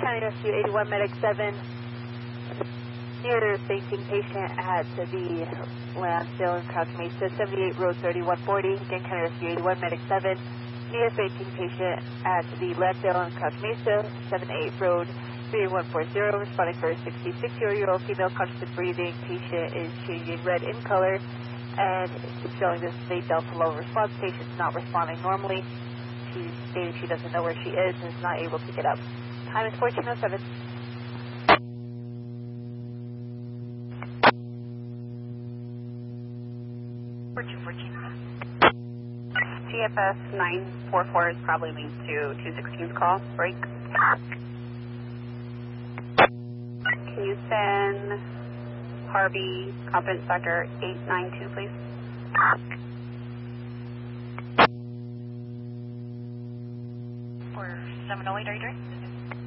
County Rescue 81 Medic 7. Near fainting patient at the landfill in Crouch Mesa, 78 Road 3140. Again, County Rescue 81 Medic 7. Near fainting patient at the landfill in Crouch Mesa, 78 Road 3140. Responding for a 66-year-old female, conscious and breathing. Patient is changing red in color and showing this state delta low response. Patient's not responding normally. She's stating she doesn't know where she is and is not able to get up. Time is 14:07. GFS 944 is probably linked to 216's call. Break. Can you send Harvey Competence Factor 892, please? For 708, are you doing?